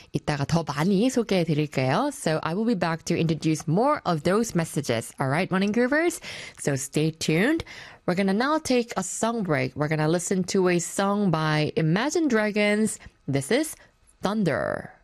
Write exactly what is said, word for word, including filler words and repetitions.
이따가 더 많이 소개해 드릴게요. So I will be back to introduce more of those messages. Alright, Morning Groovers? So stay tuned. We're gonna now take a song break. We're gonna listen to a song by Imagine Dragons. This is Thunder.